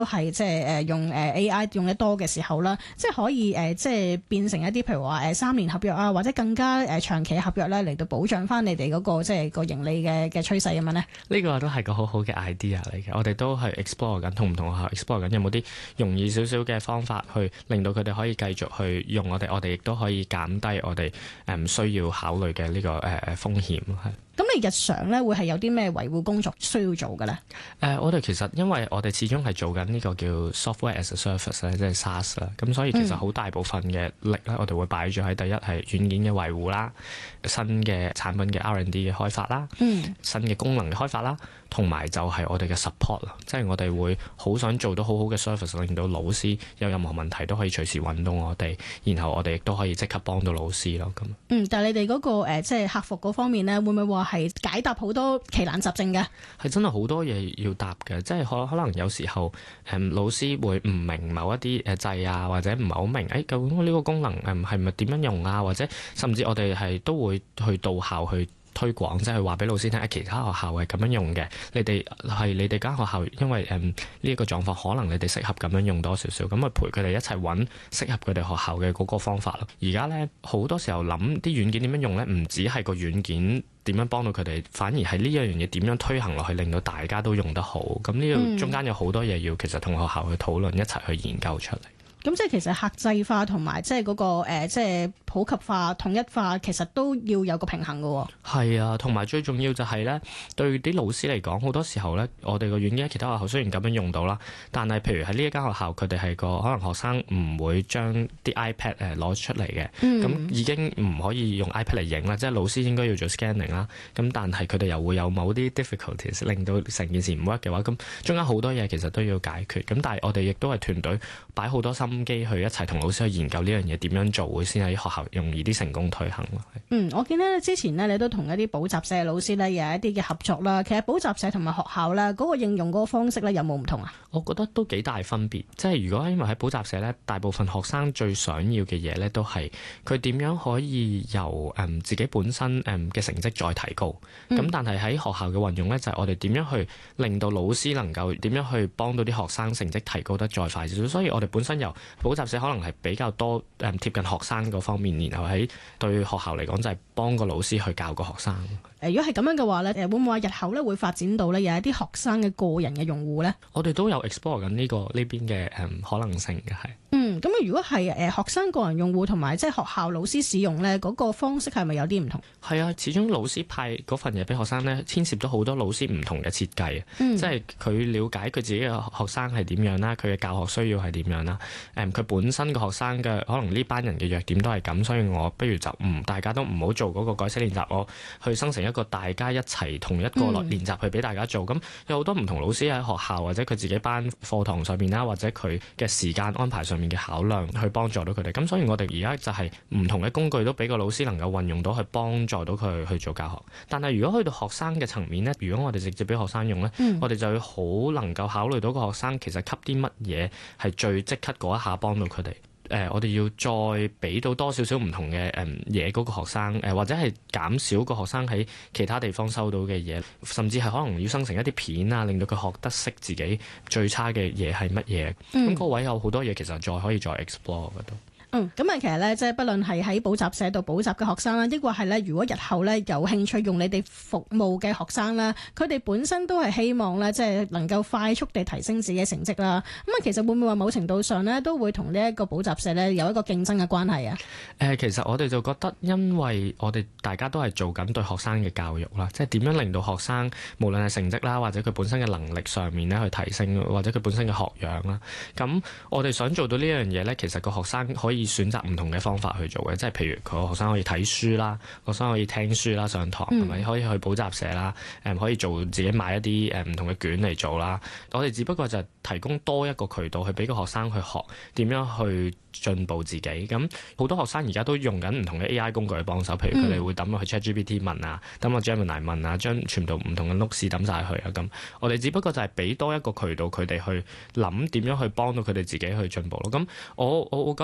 都係即係用AI 用得多嘅時候啦，即係可以即係變成一啲譬如話3年合約啊，或者更加長期嘅合約咧，嚟到保障翻你哋嗰個即係個盈利嘅趨勢咁樣咧。 呢個都係個好好嘅 idea 嚟嘅，我哋都係 explore 緊，同唔同學校 explore 緊有冇啲容易少少嘅方法去令到佢哋可以繼續去用我哋亦都可以減低我哋唔需要考慮嘅呢個風險係。 咁你日常咧會係有啲咩維護工作需要做嘅咧？ 我哋其實因為我哋始終係做緊呢個叫 software as a service 咧，即係 SaaS 啦，咁所以其實好大部分嘅力咧，我哋會擺咗喺第一係軟件嘅維護啦，新嘅產品嘅 R&D 嘅開發啦，新嘅功能嘅開發啦，同埋就係我哋嘅 support 啦，即係我哋會好想做到好好嘅 service， 令到老師有任何問題都可以隨時揾到我哋，然後我哋亦都可以即刻幫到老師咯。咁但係你哋嗰個即係客服嗰方面咧，會唔會話係解答好多奇難雜症嘅？係真係好多嘢要答嘅，即係可能有時候老師會唔明某一啲掣啊，或者唔係好明究竟呢個功能係咪點樣用啊，或者甚至我哋係都會去到校去推廣，即係話俾老師聽，其他學校係咁樣用嘅，你哋間學校因為呢一個狀況，可能你哋適合咁樣用多少少，咁去陪佢哋一齊揾適合佢哋學校嘅嗰個方法咯。而家呢，好多時候諗啲軟件點樣用呢，唔止係個軟件點樣幫到佢哋，反而係呢一樣嘢點樣推行落去，令到大家都用得好。咁呢度中間有好多嘢要其實同學校去討論，一齊去研究出嚟。 咁即係其實客製化同埋即係嗰個即係普及化、統一化，其實都要有個平衡嘅。 係啊，同埋最重要就係咧，對啲老師嚟講，好多時候咧，我哋個軟件喺其他學校雖然咁樣用到啦，但係譬如喺呢一間學校，佢哋係可能學生唔會將啲 iPad 攞出嚟嘅，咁已經唔可以用 iPad 嚟影啦，即係老師應該要做 scanning 啦。咁但係佢哋又會有某啲 difficulties，令到成件事唔 work 嘅話，咁中間好多嘢其實都要解決。咁但係我哋亦都係團隊擺好多心機去一齊同老師去研究呢樣嘢點樣做會先喺學校容易啲成功推行咯。 我見咧之前咧你都同一啲補習社嘅老師咧有一啲嘅合作啦。其實補習社同埋學校咧嗰個應用嗰個方式咧有冇唔同啊？我覺得都幾大分別。即係如果因為喺補習社咧，大部分學生最想要嘅嘢咧都係佢點樣可以由自己本身嘅成績再提高。咁但係喺學校嘅運用咧，就係我哋點樣去令到老師能夠點樣去幫到啲學生成績提高得再快少少。所以我哋本身由補習社可能係比較多貼近學生嗰方面，然後喺對學校嚟講就係幫個老師去教個學生。如果係咁樣嘅話咧，會唔會話日後咧會發展到咧有一啲學生嘅個人嘅用戶咧？我哋都有 explore 緊呢邊嘅可能性嘅係。咁如果係學生個人用戶同埋即係學校老師使用咧，嗰個方式係咪有啲唔同？係啊，始終老師派嗰份嘢俾學生咧，牽涉咗好多老師唔同嘅設計，即係佢了解佢自己嘅學生係點樣啦，佢嘅教學需要係點樣啦，佢本身個學生嘅可能呢班人嘅弱點都係咁，所以我不如就大家都唔好做嗰個改寫練習，我去生成一個大家一齊同一個練習去俾大家做。咁有好多唔同老師喺學校或者佢自己班課堂上面啦，或者佢嘅時間安排上面嘅考量去幫助到佢哋。咁所以我哋而家就係唔同嘅工具都俾個老師能夠運用到去幫助到佢去做教學。但係如果去到學生嘅層面呢，如果我哋直接俾學生用呢，我哋就會好能夠考慮到個學生其實吸啲乜嘢係最即刻嗰一下幫到佢哋。我哋要再俾到多少少唔同嘅嘢嗰個學生，或者係減少個學生喺其他地方收到嘅嘢，甚至係可能要生成一啲片啊，令到佢學得識自己最差嘅嘢係乜嘢。咁個位有好多嘢其實再可以再 explore 嘅都。咁其實咧，即係不論係喺補習社度補習嘅學生啦，抑或係咧，如果日後咧有興趣用你哋服務嘅學生啦，佢哋本身都係希望咧，即係能夠快速地提升自己嘅成績啦。其實會唔會話某程度上咧，都會同呢一個補習社咧有一個競爭嘅關係啊？其實我哋就覺得，因為我哋大家都係做緊對學生嘅教育啦，即係點樣令到學生無論係成績啦，或者佢本身嘅能力上面咧去提升，或者佢本身嘅學養啦。咁我哋想做到呢樣嘢咧，其實個學生可以選擇唔同嘅方法去做嘅，即係譬如個學生可以睇書啦，學生可以聽書啦，上堂係咪可以去補習社啦？可以做自己買一啲唔同嘅卷嚟做啦。我哋只不過就係提供多一個渠道去俾個學生去學點樣去進步自己。咁好多學生而家都用緊唔同嘅 AI 工具去幫手，譬如佢哋會抌落去 ChatGPT 問啊，抌落 Gemini 問啊，將全部唔同嘅 notes 抌晒去啊。咁我哋只不過就係俾多一個渠道佢哋去諗點樣去幫到佢哋自己去進步咯。咁我覺得唔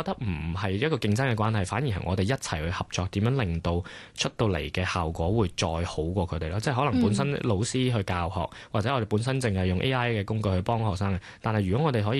唔係一個競爭嘅關係，反而係我哋一齊去合作，點樣令到出到嚟嘅效果會再好過佢哋咯。即係可能本身老師去教學，或者我哋本身淨係用 AI 嘅工具去幫學生嘅，但係如果我哋可以